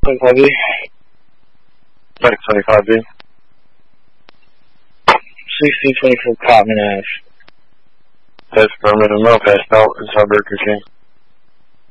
25B. Thanks, 25B. 1624 Cotman Ave. That's affirmative. No passed out inside Burger King.